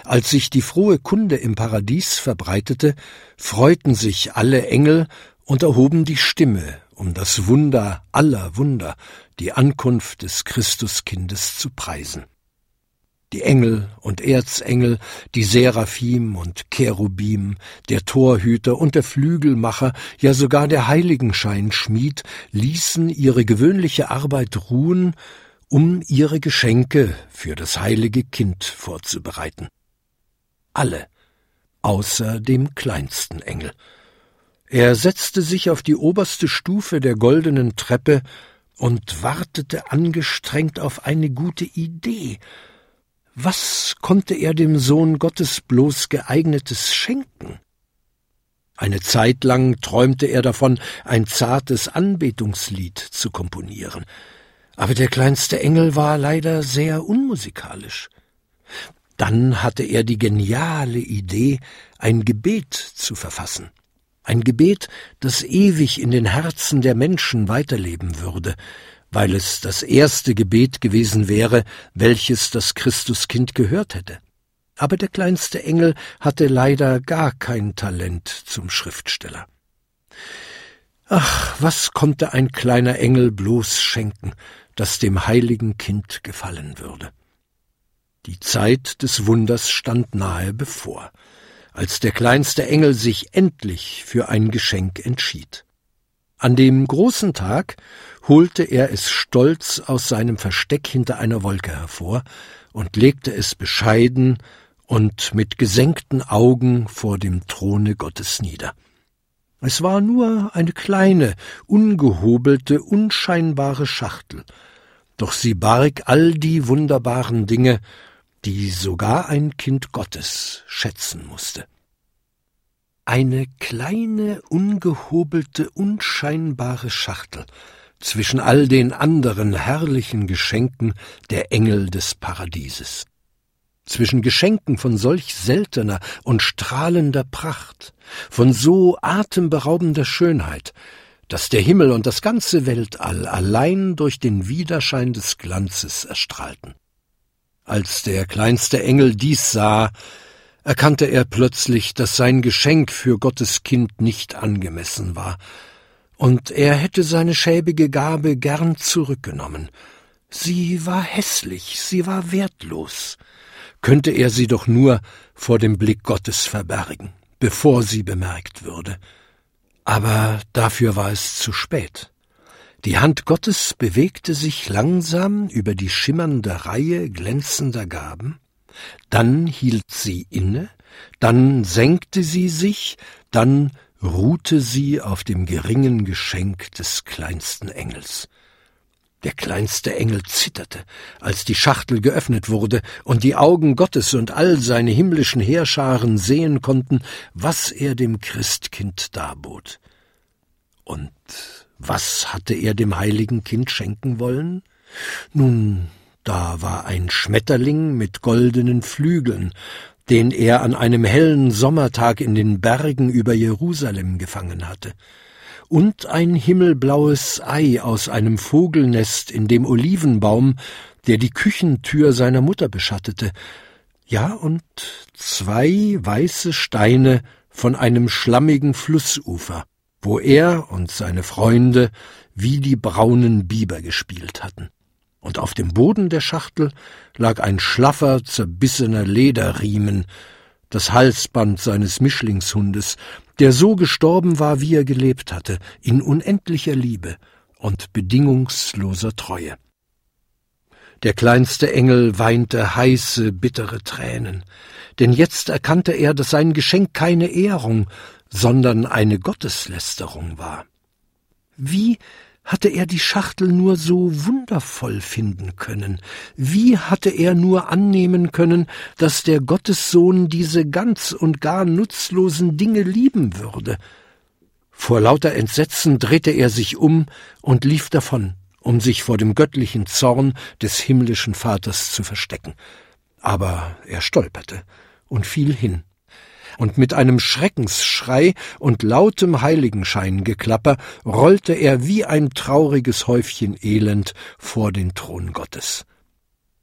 Als sich die frohe Kunde im Paradies verbreitete, freuten sich alle Engel und erhoben die Stimme, um das Wunder aller Wunder, die Ankunft des Christuskindes zu preisen. Die Engel und Erzengel, die Seraphim und Cherubim, der Torhüter und der Flügelmacher, ja sogar der Heiligenscheinschmied ließen ihre gewöhnliche Arbeit ruhen, um ihre Geschenke für das heilige Kind vorzubereiten. Alle, außer dem kleinsten Engel. Er setzte sich auf die oberste Stufe der goldenen Treppe und wartete angestrengt auf eine gute Idee. Was konnte er dem Sohn Gottes bloß Geeignetes schenken? Eine Zeit lang träumte er davon, ein zartes Anbetungslied zu komponieren. Aber der kleinste Engel war leider sehr unmusikalisch. Dann hatte er die geniale Idee, ein Gebet zu verfassen. Ein Gebet, das ewig in den Herzen der Menschen weiterleben würde, weil es das erste Gebet gewesen wäre, welches das Christuskind gehört hätte. Aber der kleinste Engel hatte leider gar kein Talent zum Schriftsteller. Ach, was konnte ein kleiner Engel bloß schenken, das dem heiligen Kind gefallen würde? Die Zeit des Wunders stand nahe bevor, als der kleinste Engel sich endlich für ein Geschenk entschied. An dem großen Tag holte er es stolz aus seinem Versteck hinter einer Wolke hervor und legte es bescheiden und mit gesenkten Augen vor dem Throne Gottes nieder. Es war nur eine kleine, ungehobelte, unscheinbare Schachtel, doch sie barg all die wunderbaren Dinge, die sogar ein Kind Gottes schätzen musste. Eine kleine, ungehobelte, unscheinbare Schachtel zwischen all den anderen herrlichen Geschenken der Engel des Paradieses. Zwischen Geschenken von solch seltener und strahlender Pracht, von so atemberaubender Schönheit, dass der Himmel und das ganze Weltall allein durch den Widerschein des Glanzes erstrahlten. Als der kleinste Engel dies sah, erkannte er plötzlich, dass sein Geschenk für Gottes Kind nicht angemessen war, und er hätte seine schäbige Gabe gern zurückgenommen. Sie war hässlich, sie war wertlos. Könnte er sie doch nur vor dem Blick Gottes verbergen, bevor sie bemerkt würde. Aber dafür war es zu spät. Die Hand Gottes bewegte sich langsam über die schimmernde Reihe glänzender Gaben, dann hielt sie inne, dann senkte sie sich, dann ruhte sie auf dem geringen Geschenk des kleinsten Engels. Der kleinste Engel zitterte, als die Schachtel geöffnet wurde und die Augen Gottes und all seine himmlischen Heerscharen sehen konnten, was er dem Christkind darbot. Und was hatte er dem heiligen Kind schenken wollen? Nun, da war ein Schmetterling mit goldenen Flügeln, den er an einem hellen Sommertag in den Bergen über Jerusalem gefangen hatte, und ein himmelblaues Ei aus einem Vogelnest in dem Olivenbaum, der die Küchentür seiner Mutter beschattete, ja, und 2 weiße Steine von einem schlammigen Flussufer, wo er und seine Freunde wie die braunen Biber gespielt hatten. Und auf dem Boden der Schachtel lag ein schlaffer, zerbissener Lederriemen, das Halsband seines Mischlingshundes, der so gestorben war, wie er gelebt hatte, in unendlicher Liebe und bedingungsloser Treue. Der kleinste Engel weinte heiße, bittere Tränen, denn jetzt erkannte er, dass sein Geschenk keine Ehrung, sondern eine Gotteslästerung war. Wie hatte er die Schachtel nur so wundervoll finden können? Wie hatte er nur annehmen können, dass der Gottessohn diese ganz und gar nutzlosen Dinge lieben würde? Vor lauter Entsetzen drehte er sich um und lief davon, um sich vor dem göttlichen Zorn des himmlischen Vaters zu verstecken. Aber er stolperte und fiel hin. Und mit einem Schreckensschrei und lautem Heiligenscheingeklapper rollte er wie ein trauriges Häufchen Elend vor den Thron Gottes.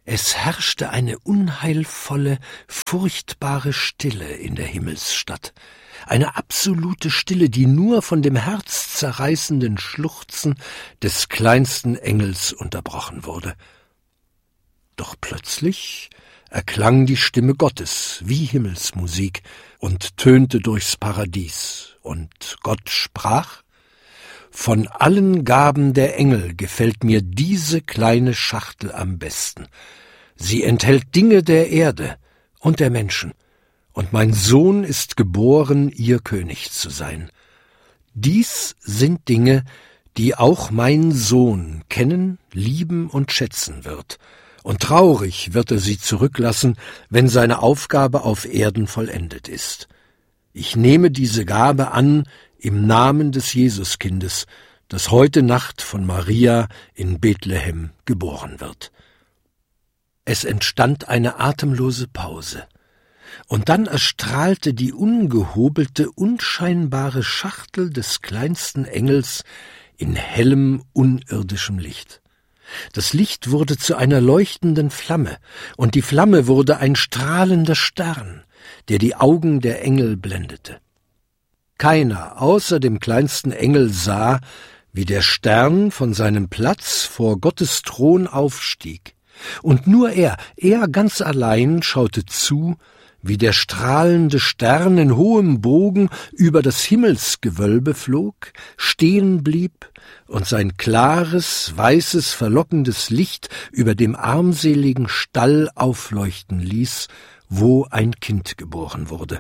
Es herrschte eine unheilvolle, furchtbare Stille in der Himmelsstadt, eine absolute Stille, die nur von dem herzzerreißenden Schluchzen des kleinsten Engels unterbrochen wurde. Doch plötzlich erklang die Stimme Gottes wie Himmelsmusik und tönte durchs Paradies, und Gott sprach: »Von allen Gaben der Engel gefällt mir diese kleine Schachtel am besten. Sie enthält Dinge der Erde und der Menschen, und mein Sohn ist geboren, ihr König zu sein. Dies sind Dinge, die auch mein Sohn kennen, lieben und schätzen wird, und traurig wird er sie zurücklassen, wenn seine Aufgabe auf Erden vollendet ist. Ich nehme diese Gabe an im Namen des Jesuskindes, das heute Nacht von Maria in Bethlehem geboren wird.« Es entstand eine atemlose Pause, und dann erstrahlte die ungehobelte, unscheinbare Schachtel des kleinsten Engels in hellem, unirdischem Licht. Das Licht wurde zu einer leuchtenden Flamme, und die Flamme wurde ein strahlender Stern, der die Augen der Engel blendete. Keiner außer dem kleinsten Engel sah, wie der Stern von seinem Platz vor Gottes Thron aufstieg, und nur er ganz allein schaute zu, wie der strahlende Stern in hohem Bogen über das Himmelsgewölbe flog, stehen blieb und sein klares, weißes, verlockendes Licht über dem armseligen Stall aufleuchten ließ, wo ein Kind geboren wurde.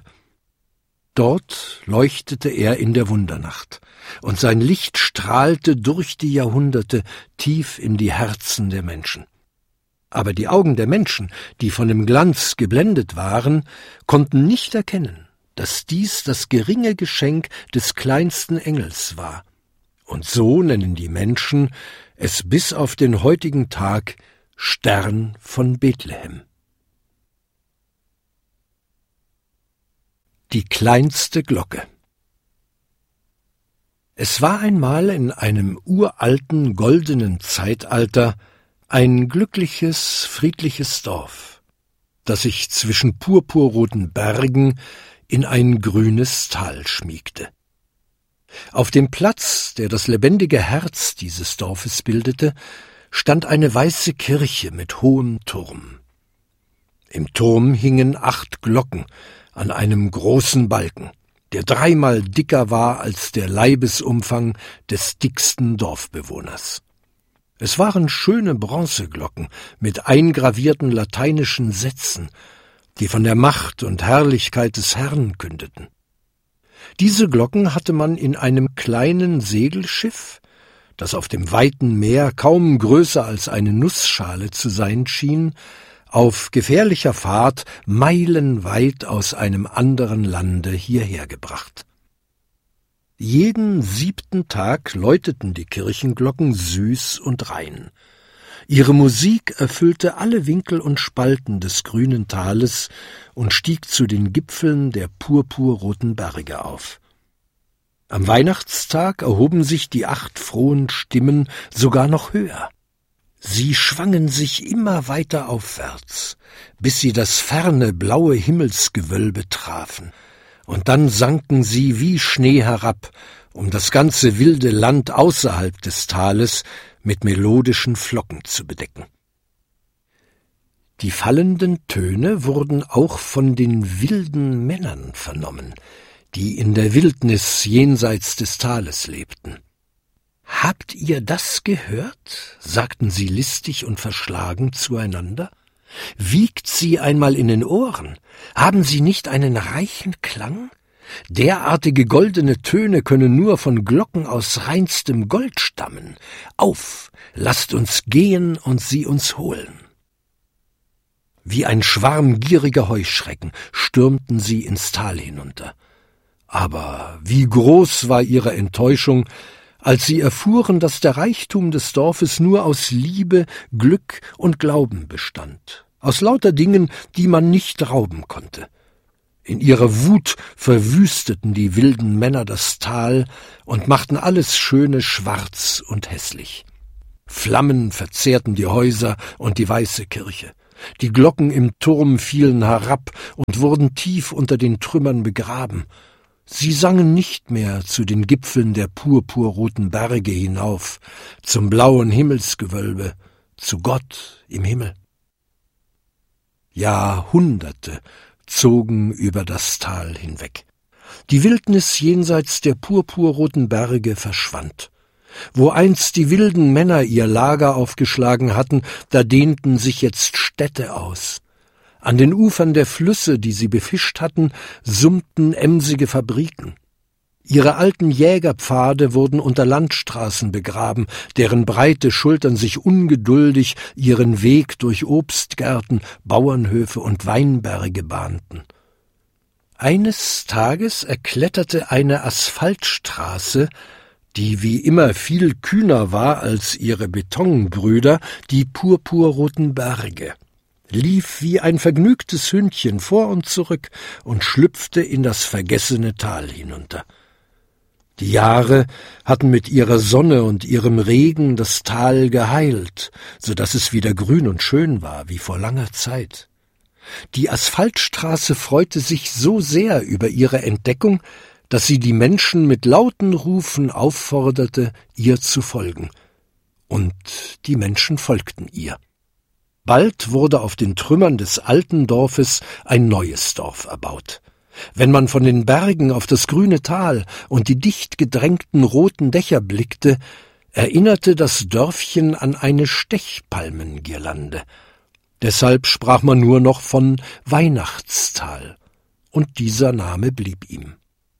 Dort leuchtete er in der Wundernacht, und sein Licht strahlte durch die Jahrhunderte tief in die Herzen der Menschen. Aber die Augen der Menschen, die von dem Glanz geblendet waren, konnten nicht erkennen, dass dies das geringe Geschenk des kleinsten Engels war. Und so nennen die Menschen es bis auf den heutigen Tag Stern von Bethlehem. Die kleinste Glocke. Es war einmal in einem uralten, goldenen Zeitalter ein glückliches, friedliches Dorf, das sich zwischen purpurroten Bergen in ein grünes Tal schmiegte. Auf dem Platz, der das lebendige Herz dieses Dorfes bildete, stand eine weiße Kirche mit hohem Turm. Im Turm hingen 8 Glocken an einem großen Balken, der 3-mal dicker war als der Leibesumfang des dicksten Dorfbewohners. Es waren schöne Bronzeglocken mit eingravierten lateinischen Sätzen, die von der Macht und Herrlichkeit des Herrn kündeten. Diese Glocken hatte man in einem kleinen Segelschiff, das auf dem weiten Meer kaum größer als eine Nussschale zu sein schien, auf gefährlicher Fahrt meilenweit aus einem anderen Lande hierher gebracht. Jeden 7. Tag läuteten die Kirchenglocken süß und rein. Ihre Musik erfüllte alle Winkel und Spalten des grünen Tales und stieg zu den Gipfeln der purpurroten Berge auf. Am Weihnachtstag erhoben sich die 8 frohen Stimmen sogar noch höher. Sie schwangen sich immer weiter aufwärts, bis sie das ferne blaue Himmelsgewölbe trafen, und dann sanken sie wie Schnee herab, um das ganze wilde Land außerhalb des Tales mit melodischen Flocken zu bedecken. Die fallenden Töne wurden auch von den wilden Männern vernommen, die in der Wildnis jenseits des Tales lebten. »Habt ihr das gehört?« sagten sie listig und verschlagen zueinander. »Wiegt sie einmal in den Ohren. Haben sie nicht einen reichen Klang? Derartige goldene Töne können nur von Glocken aus reinstem Gold stammen. Auf, lasst uns gehen und sie uns holen.« Wie ein Schwarm gieriger Heuschrecken stürmten sie ins Tal hinunter. Aber wie groß war ihre Enttäuschung, als sie erfuhren, dass der Reichtum des Dorfes nur aus Liebe, Glück und Glauben bestand, aus lauter Dingen, die man nicht rauben konnte. In ihrer Wut verwüsteten die wilden Männer das Tal und machten alles Schöne schwarz und hässlich. Flammen verzehrten die Häuser und die weiße Kirche. Die Glocken im Turm fielen herab und wurden tief unter den Trümmern begraben. Sie sangen nicht mehr zu den Gipfeln der purpurroten Berge hinauf, zum blauen Himmelsgewölbe, zu Gott im Himmel. Jahrhunderte zogen über das Tal hinweg. Die Wildnis jenseits der purpurroten Berge verschwand. Wo einst die wilden Männer ihr Lager aufgeschlagen hatten, da dehnten sich jetzt Städte aus. An den Ufern der Flüsse, die sie befischt hatten, summten emsige Fabriken. Ihre alten Jägerpfade wurden unter Landstraßen begraben, deren breite Schultern sich ungeduldig ihren Weg durch Obstgärten, Bauernhöfe und Weinberge bahnten. Eines Tages erkletterte eine Asphaltstraße, die wie immer viel kühner war als ihre Betonbrüder, die purpurroten Berge, lief wie ein vergnügtes Hündchen vor und zurück und schlüpfte in das vergessene Tal hinunter. Die Jahre hatten mit ihrer Sonne und ihrem Regen das Tal geheilt, so daß es wieder grün und schön war wie vor langer Zeit. Die Asphaltstraße freute sich so sehr über ihre Entdeckung, dass sie die Menschen mit lauten Rufen aufforderte, ihr zu folgen. Und die Menschen folgten ihr. Bald wurde auf den Trümmern des alten Dorfes ein neues Dorf erbaut. Wenn man von den Bergen auf das grüne Tal und die dicht gedrängten roten Dächer blickte, erinnerte das Dörfchen an eine Stechpalmengirlande. Deshalb sprach man nur noch von Weihnachtstal, und dieser Name blieb ihm.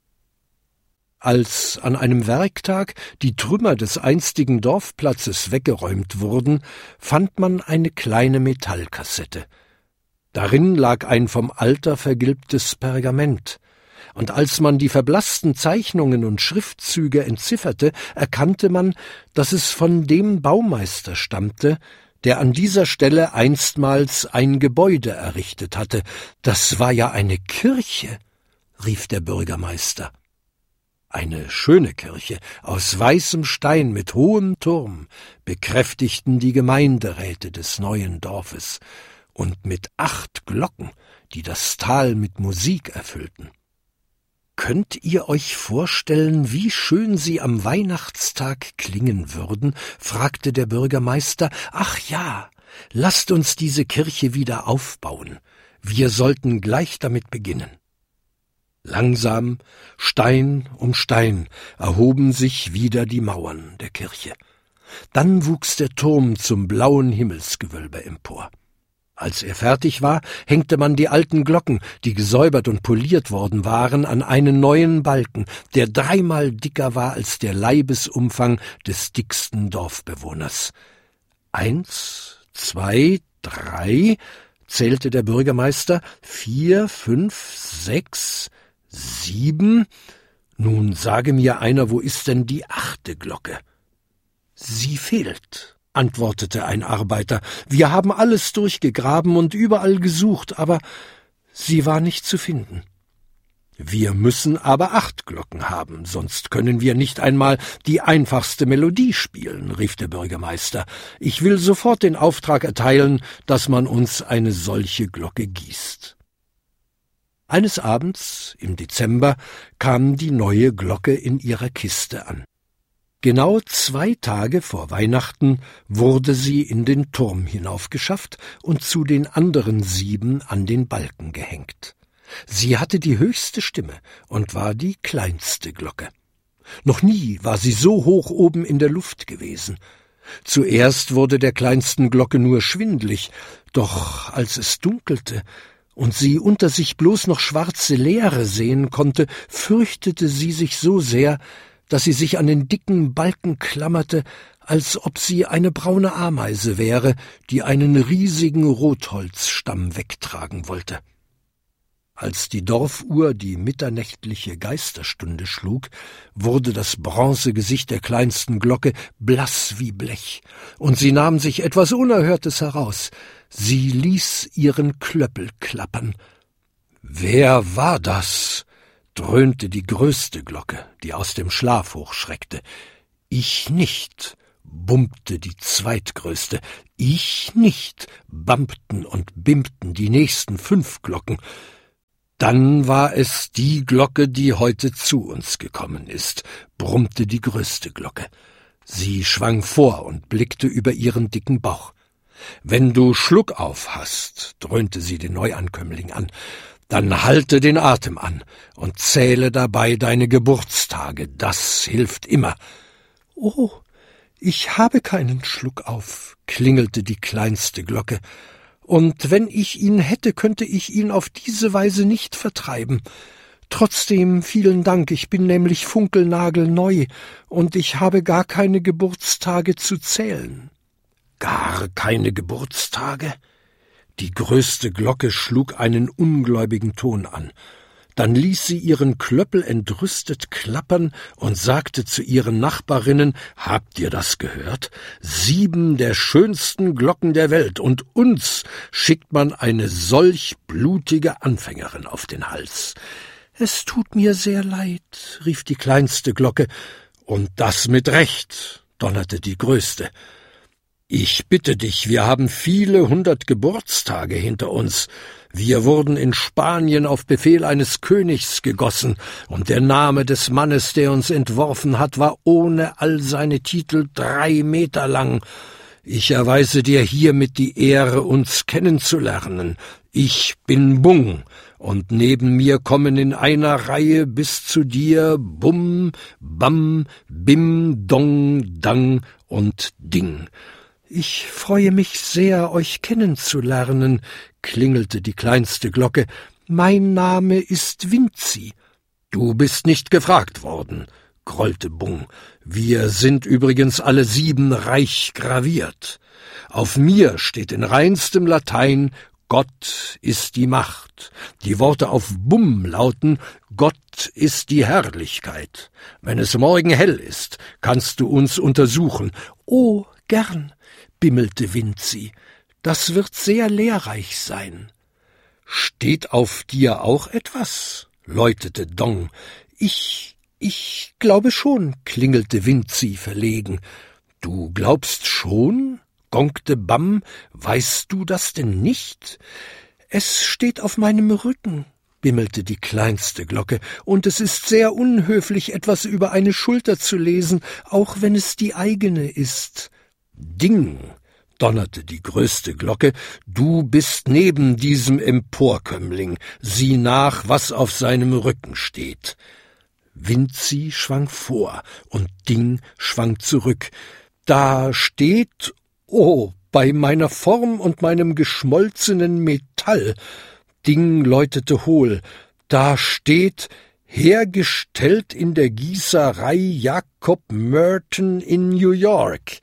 Als an einem Werktag die Trümmer des einstigen Dorfplatzes weggeräumt wurden, fand man eine kleine Metallkassette. Darin lag ein vom Alter vergilbtes Pergament, und als man die verblassten Zeichnungen und Schriftzüge entzifferte, erkannte man, dass es von dem Baumeister stammte, der an dieser Stelle einstmals ein Gebäude errichtet hatte. »Das war ja eine Kirche«, rief der Bürgermeister. Eine schöne Kirche aus weißem Stein mit hohem Turm, bekräftigten die Gemeinderäte des neuen Dorfes, und mit 8 Glocken, die das Tal mit Musik erfüllten. »Könnt ihr euch vorstellen, wie schön sie am Weihnachtstag klingen würden?« fragte der Bürgermeister. »Ach ja, lasst uns diese Kirche wieder aufbauen. Wir sollten gleich damit beginnen.« Langsam, Stein um Stein, erhoben sich wieder die Mauern der Kirche. Dann wuchs der Turm zum blauen Himmelsgewölbe empor. Als er fertig war, hängte man die alten Glocken, die gesäubert und poliert worden waren, an einen neuen Balken, der 3-mal dicker war als der Leibesumfang des dicksten Dorfbewohners. 1, 2, 3, zählte der Bürgermeister, 4, 5, 6, 7. Nun sage mir einer, wo ist denn die 8. Glocke? »Sie fehlt«, antwortete ein Arbeiter. »Wir haben alles durchgegraben und überall gesucht, aber sie war nicht zu finden.« »Wir müssen aber 8 Glocken haben, sonst können wir nicht einmal die einfachste Melodie spielen«, rief der Bürgermeister. »Ich will sofort den Auftrag erteilen, dass man uns eine solche Glocke gießt.« Eines Abends im Dezember kam die neue Glocke in ihrer Kiste an. Genau 2 Tage vor Weihnachten wurde sie in den Turm hinaufgeschafft und zu den anderen 7 an den Balken gehängt. Sie hatte die höchste Stimme und war die kleinste Glocke. Noch nie war sie so hoch oben in der Luft gewesen. Zuerst wurde der kleinsten Glocke nur schwindlig, doch als es dunkelte und sie unter sich bloß noch schwarze Leere sehen konnte, fürchtete sie sich so sehr, dass sie sich an den dicken Balken klammerte, als ob sie eine braune Ameise wäre, die einen riesigen Rotholzstamm wegtragen wollte. Als die Dorfuhr die mitternächtliche Geisterstunde schlug, wurde das Bronzegesicht der kleinsten Glocke blass wie Blech, und sie nahm sich etwas Unerhörtes heraus. Sie ließ ihren Klöppel klappern. »Wer war das?« dröhnte die größte Glocke, die aus dem Schlaf hochschreckte. »Ich nicht«, bummte die zweitgrößte. Ich nicht, bampten und bimmten die nächsten 5 Glocken. Dann war es die Glocke, die heute zu uns gekommen ist, brummte die größte Glocke. Sie schwang vor und blickte über ihren dicken Bauch. »Wenn du Schluckauf hast«, dröhnte sie den Neuankömmling an, »dann halte den Atem an und zähle dabei deine Geburtstage, das hilft immer.« »Oh, ich habe keinen Schluckauf«, klingelte die kleinste Glocke, »und wenn ich ihn hätte, könnte ich ihn auf diese Weise nicht vertreiben. Trotzdem vielen Dank, ich bin nämlich funkelnagelneu, und ich habe gar keine Geburtstage zu zählen.« »Gar keine Geburtstage?« Die größte Glocke schlug einen ungläubigen Ton an. Dann ließ sie ihren Klöppel entrüstet klappern und sagte zu ihren Nachbarinnen, »Habt ihr das gehört? 7 der schönsten Glocken der Welt, und uns schickt man eine solch blutige Anfängerin auf den Hals.« »Es tut mir sehr leid«, rief die kleinste Glocke. »Und das mit Recht«, donnerte die größte. »Ich bitte dich, wir haben viele 100 Geburtstage hinter uns. Wir wurden in Spanien auf Befehl eines Königs gegossen, und der Name des Mannes, der uns entworfen hat, war ohne all seine Titel 3 Meter lang. Ich erweise dir hiermit die Ehre, uns kennenzulernen. Ich bin Bung, und neben mir kommen in einer Reihe bis zu dir Bum, Bam, Bim, Dong, Dang und Ding.« »Ich freue mich sehr, euch kennenzulernen«, klingelte die kleinste Glocke. »Mein Name ist Vinzi.« »Du bist nicht gefragt worden«, grollte Bung. »Wir sind übrigens alle 7 reich graviert. Auf mir steht in reinstem Latein »Gott ist die Macht«. Die Worte auf Bum lauten »Gott ist die Herrlichkeit«. Wenn es morgen hell ist, kannst du uns untersuchen.« »Oh, gern«, bimmelte Vinzi, »das wird sehr lehrreich sein.« »Steht auf dir auch etwas?«, läutete Dong. Ich glaube schon«, klingelte Vinzi verlegen. »Du glaubst schon?«, gongte Bam. »Weißt du das denn nicht?« »Es steht auf meinem Rücken«, bimmelte die kleinste Glocke, »und es ist sehr unhöflich, etwas über eine Schulter zu lesen, auch wenn es die eigene ist.« »Ding«, donnerte die größte Glocke, »du bist neben diesem Emporkömmling. Sieh nach, was auf seinem Rücken steht.« Vinzi schwang vor und Ding schwang zurück. »Da steht, oh, bei meiner Form und meinem geschmolzenen Metall«, Ding läutete hohl, »da steht, hergestellt in der Gießerei Jacob Merton in New York.«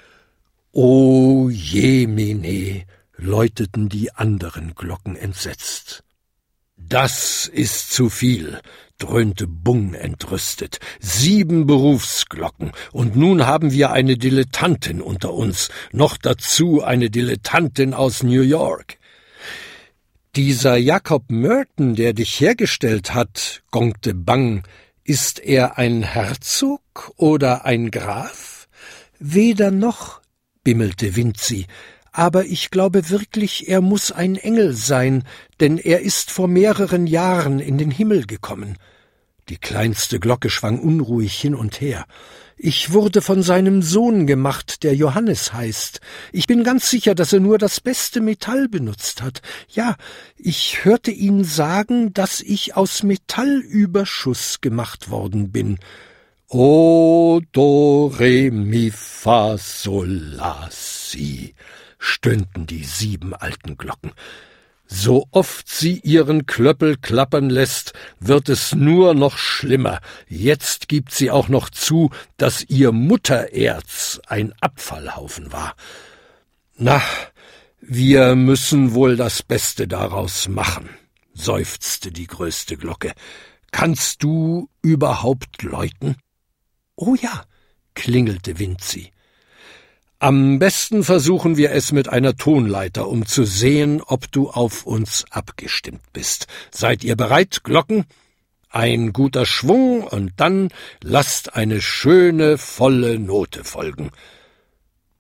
»O Jemine«, läuteten die anderen Glocken entsetzt. »Das ist zu viel«, dröhnte Bung entrüstet. 7 Berufsglocken, und nun haben wir eine Dilettantin unter uns, noch dazu eine Dilettantin aus New York.« »Dieser Jacob Merton, der dich hergestellt hat«, gongte Bang, »ist er ein Herzog oder ein Graf?« »Weder noch«, bimmelte Vinzi, »aber ich glaube wirklich, er muß ein Engel sein, denn er ist vor mehreren Jahren in den Himmel gekommen.« Die kleinste Glocke schwang unruhig hin und her. »Ich wurde von seinem Sohn gemacht, der Johannes heißt. Ich bin ganz sicher, dass er nur das beste Metall benutzt hat. Ja, ich hörte ihn sagen, dass ich aus Metallüberschuss gemacht worden bin.« »O, do, re, mi, fa, sol, la, si«, stöhnten die 7 alten Glocken. »So oft sie ihren Klöppel klappern lässt, wird es nur noch schlimmer. Jetzt gibt sie auch noch zu, dass ihr Muttererz ein Abfallhaufen war. Na, wir müssen wohl das Beste daraus machen«, seufzte die größte Glocke. »Kannst du überhaupt läuten?« »Oh ja«, klingelte Vinzi. »Am besten versuchen wir es mit einer Tonleiter, um zu sehen, ob du auf uns abgestimmt bist. Seid ihr bereit, Glocken? Ein guter Schwung, und dann lasst eine schöne, volle Note folgen.«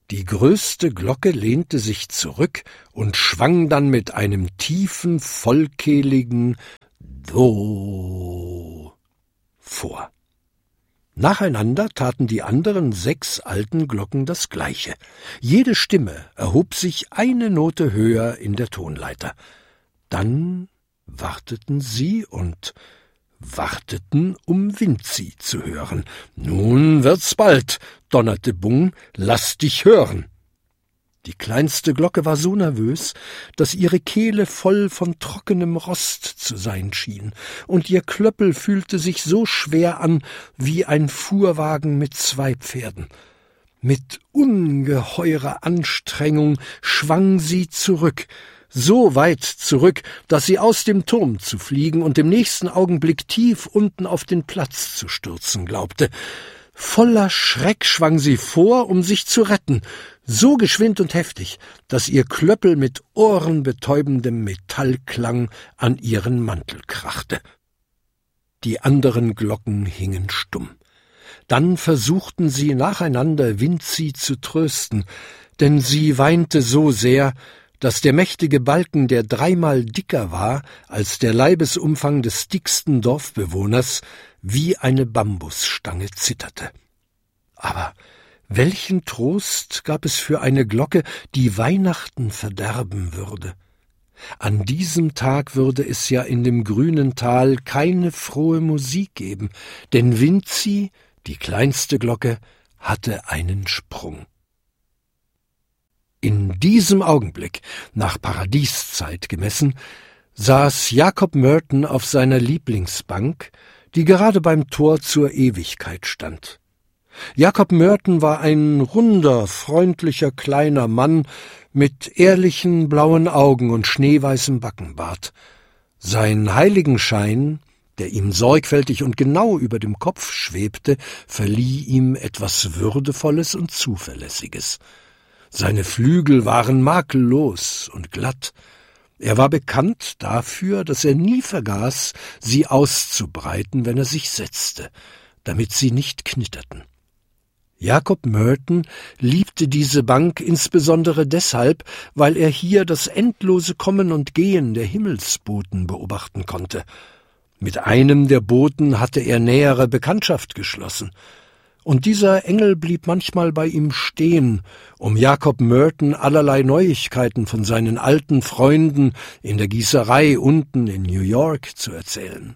Die größte Glocke lehnte sich zurück und schwang dann mit einem tiefen, vollkehligen Do vor. Nacheinander taten die anderen 6 alten Glocken das Gleiche. Jede Stimme erhob sich eine Note höher in der Tonleiter. Dann warteten sie und warteten, um Vinzi zu hören. »Nun wird's bald«, donnerte Bung, »lass dich hören!« Die kleinste Glocke war so nervös, dass ihre Kehle voll von trockenem Rost zu sein schien, und ihr Klöppel fühlte sich so schwer an wie ein Fuhrwagen mit 2 Pferden. Mit ungeheurer Anstrengung schwang sie zurück, so weit zurück, dass sie aus dem Turm zu fliegen und im nächsten Augenblick tief unten auf den Platz zu stürzen glaubte. Voller Schreck schwang sie vor, um sich zu retten, so geschwind und heftig, dass ihr Klöppel mit ohrenbetäubendem Metallklang an ihren Mantel krachte. Die anderen Glocken hingen stumm. Dann versuchten sie nacheinander Vinzi zu trösten, denn sie weinte so sehr, dass der mächtige Balken, der 3-mal dicker war als der Leibesumfang des dicksten Dorfbewohners, wie eine Bambusstange zitterte. Aber welchen Trost gab es für eine Glocke, die Weihnachten verderben würde? An diesem Tag würde es ja in dem grünen Tal keine frohe Musik geben, denn Vinzi, die kleinste Glocke, hatte einen Sprung. In diesem Augenblick, nach Paradieszeit gemessen, saß Jakob Merton auf seiner Lieblingsbank, die gerade beim Tor zur Ewigkeit stand. Jakob Merton war ein runder, freundlicher, kleiner Mann mit ehrlichen blauen Augen und schneeweißem Backenbart. Sein Heiligenschein, der ihm sorgfältig und genau über dem Kopf schwebte, verlieh ihm etwas Würdevolles und Zuverlässiges. Seine Flügel waren makellos und glatt. Er war bekannt dafür, dass er nie vergaß, sie auszubreiten, wenn er sich setzte, damit sie nicht knitterten. Jakob Merton liebte diese Bank insbesondere deshalb, weil er hier das endlose Kommen und Gehen der Himmelsboten beobachten konnte. Mit einem der Boten hatte er nähere Bekanntschaft geschlossen. Und dieser Engel blieb manchmal bei ihm stehen, um Jakob Merton allerlei Neuigkeiten von seinen alten Freunden in der Gießerei unten in New York zu erzählen.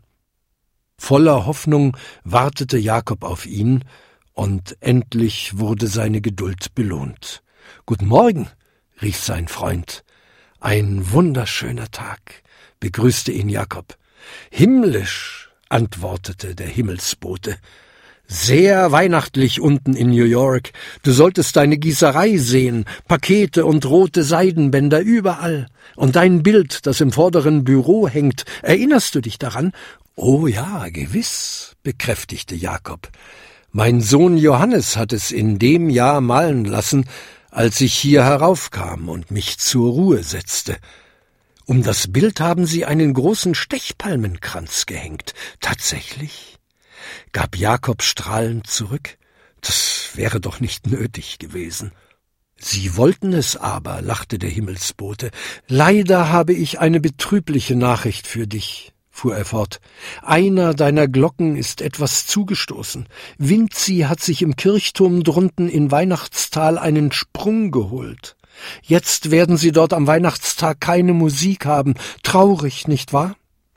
Voller Hoffnung wartete Jakob auf ihn, und endlich wurde seine Geduld belohnt. »Guten Morgen«, rief sein Freund. »Ein wunderschöner Tag«, begrüßte ihn Jakob. »Himmlisch«, antwortete der Himmelsbote. »Sehr weihnachtlich unten in New York. Du solltest deine Gießerei sehen, Pakete und rote Seidenbänder überall. Und dein Bild, das im vorderen Büro hängt, erinnerst du dich daran?« »Oh ja, gewiss«, bekräftigte Jakob. »Mein Sohn Johannes hat es in dem Jahr malen lassen, als ich hier heraufkam und mich zur Ruhe setzte. Um das Bild haben sie einen großen Stechpalmenkranz gehängt. Tatsächlich?« gab Jakob strahlend zurück. »Das wäre doch nicht nötig gewesen.« »Sie wollten es aber«, lachte der Himmelsbote. »Leider habe ich eine betrübliche Nachricht für dich«, fuhr er fort. »Einer deiner Glocken ist etwas zugestoßen. Vinzi hat sich im Kirchturm drunten in Weihnachtstal einen Sprung geholt. Jetzt werden sie dort am Weihnachtstag keine Musik haben. Traurig, nicht wahr?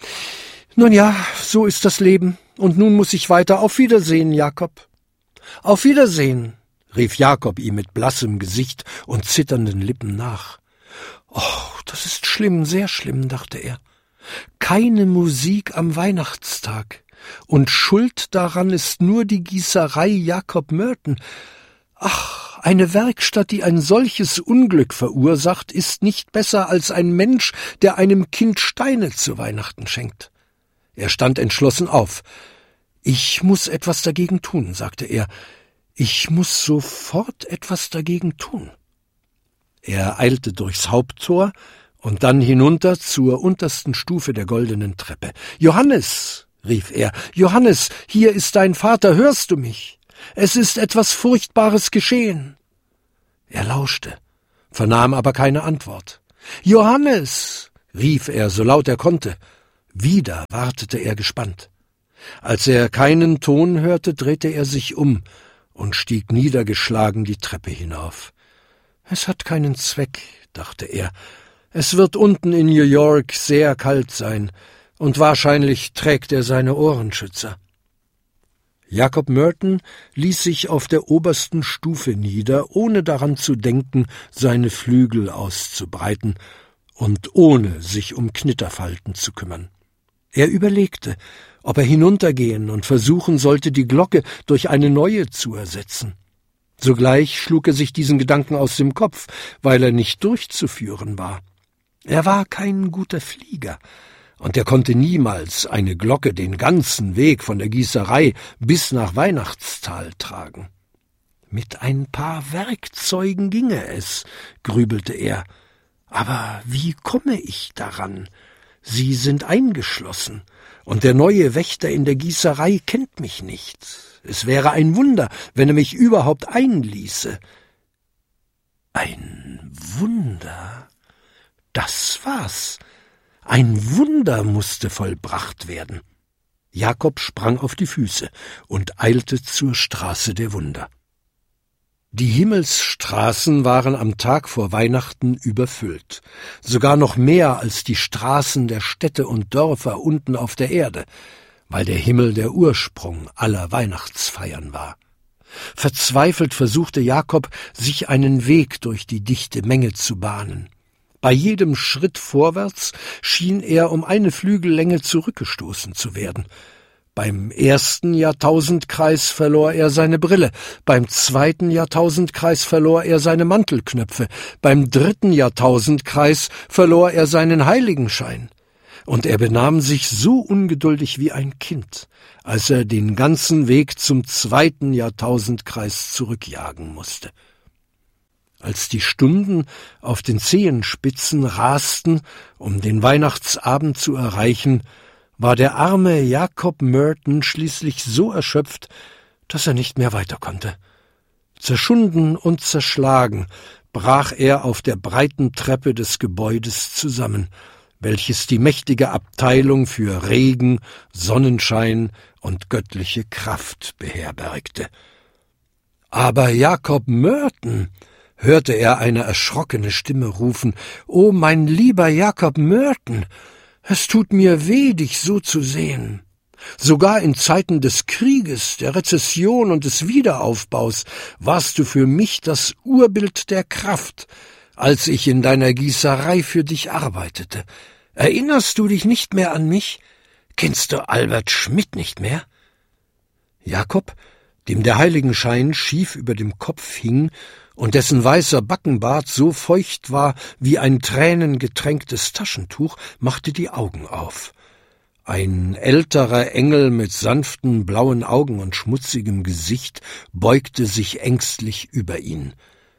Nun ja, so ist das Leben. Und nun muss ich weiter. Auf Wiedersehen, Jakob.« »Auf Wiedersehen«, rief Jakob ihm mit blassem Gesicht und zitternden Lippen nach. »Oh, das ist schlimm, sehr schlimm«, dachte er. »Keine Musik am Weihnachtstag. Und schuld daran ist nur die Gießerei Jakob Merton. Ach, eine Werkstatt, die ein solches Unglück verursacht, ist nicht besser als ein Mensch, der einem Kind Steine zu Weihnachten schenkt.« Er stand entschlossen auf. »Ich muss etwas dagegen tun«, sagte er. »Ich muss sofort etwas dagegen tun.« Er eilte durchs Haupttor und dann hinunter zur untersten Stufe der goldenen Treppe. »Johannes«, rief er, »Johannes, hier ist dein Vater, hörst du mich? Es ist etwas Furchtbares geschehen.« Er lauschte, vernahm aber keine Antwort. »Johannes«, rief er, so laut er konnte. Wieder wartete er gespannt. Als er keinen Ton hörte, drehte er sich um und stieg niedergeschlagen die Treppe hinauf. »Es hat keinen Zweck«, dachte er. »Es wird unten in New York sehr kalt sein, und wahrscheinlich trägt er seine Ohrenschützer.« Jakob Merton ließ sich auf der obersten Stufe nieder, ohne daran zu denken, seine Flügel auszubreiten und ohne sich um Knitterfalten zu kümmern. Er überlegte, ob er hinuntergehen und versuchen sollte, die Glocke durch eine neue zu ersetzen. Sogleich schlug er sich diesen Gedanken aus dem Kopf, weil er nicht durchzuführen war. Er war kein guter Flieger, und er konnte niemals eine Glocke den ganzen Weg von der Gießerei bis nach Weihnachtsthal tragen. Mit ein paar Werkzeugen ginge es, grübelte er. Aber wie komme ich daran? Sie sind eingeschlossen, und der neue Wächter in der Gießerei kennt mich nicht. Es wäre ein Wunder, wenn er mich überhaupt einließe. Ein Wunder? Das war's. Ein Wunder musste vollbracht werden. Jakob sprang auf die Füße und eilte zur Straße der Wunder. Die Himmelsstraßen waren am Tag vor Weihnachten überfüllt, sogar noch mehr als die Straßen der Städte und Dörfer unten auf der Erde, weil der Himmel der Ursprung aller Weihnachtsfeiern war. Verzweifelt versuchte Jakob, sich einen Weg durch die dichte Menge zu bahnen. Bei jedem Schritt vorwärts schien er um eine Flügellänge zurückgestoßen zu werden. Beim ersten Jahrtausendkreis verlor er seine Brille, beim zweiten Jahrtausendkreis verlor er seine Mantelknöpfe, beim dritten Jahrtausendkreis verlor er seinen Heiligenschein. Und er benahm sich so ungeduldig wie ein Kind, als er den ganzen Weg zum zweiten Jahrtausendkreis zurückjagen musste. Als die Stunden auf den Zehenspitzen rasten, um den Weihnachtsabend zu erreichen, war der arme Jakob Merton schließlich so erschöpft, dass er nicht mehr weiter konnte. Zerschunden und zerschlagen brach er auf der breiten Treppe des Gebäudes zusammen, welches die mächtige Abteilung für Regen, Sonnenschein und göttliche Kraft beherbergte. »Aber Jakob Merton«, hörte er eine erschrockene Stimme rufen, »O mein lieber Jakob Merton, es tut mir weh, dich so zu sehen. Sogar in Zeiten des Krieges, der Rezession und des Wiederaufbaus warst du für mich das Urbild der Kraft, als ich in deiner Gießerei für dich arbeitete. Erinnerst du dich nicht mehr an mich? Kennst du Albert Schmidt nicht mehr?« Jakob, dem der Heiligenschein schief über dem Kopf hing und dessen weißer Backenbart so feucht war wie ein tränengetränktes Taschentuch, machte die Augen auf. Ein älterer Engel mit sanften blauen Augen und schmutzigem Gesicht beugte sich ängstlich über ihn.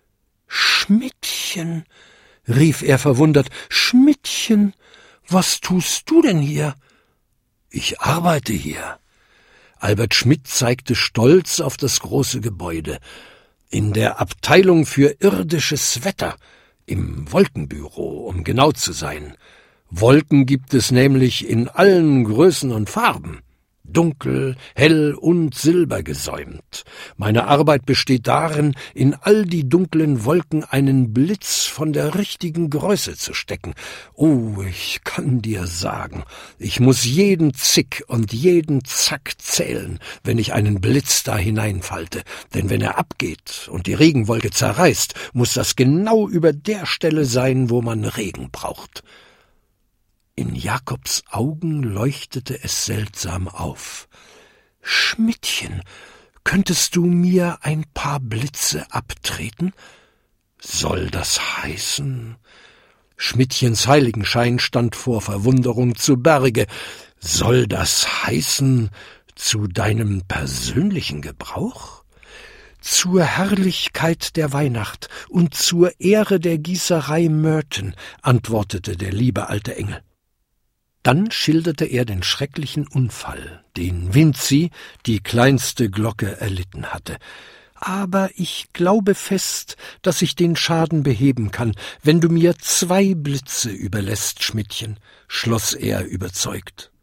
»Schmidtchen«, rief er verwundert, »Schmidtchen, was tust du denn hier?« »Ich arbeite hier.« Albert Schmidt zeigte stolz auf das große Gebäude. »In der Abteilung für irdisches Wetter, im Wolkenbüro, um genau zu sein. Wolken gibt es nämlich in allen Größen und Farben. Dunkel, hell und silbergesäumt. Meine Arbeit besteht darin, in all die dunklen Wolken einen Blitz von der richtigen Größe zu stecken. Oh, ich kann dir sagen, ich muss jeden Zick und jeden Zack zählen, wenn ich einen Blitz da hineinfalte, denn wenn er abgeht und die Regenwolke zerreißt, muss das genau über der Stelle sein, wo man Regen braucht.« In Jakobs Augen leuchtete es seltsam auf. »Schmidtchen, könntest du mir ein paar Blitze abtreten?« »Soll das heißen?« Schmidtchens Heiligenschein stand vor Verwunderung zu Berge. »Soll das heißen, zu deinem persönlichen Gebrauch?« »Zur Herrlichkeit der Weihnacht und zur Ehre der Gießerei Merton«, antwortete der liebe alte Engel. Dann schilderte er den schrecklichen Unfall, den Vinzi, die kleinste Glocke, erlitten hatte. Aber ich glaube fest, dass ich den Schaden beheben kann, wenn du mir 2 Blitze überlässt, Schmidtchen, schloss er überzeugt.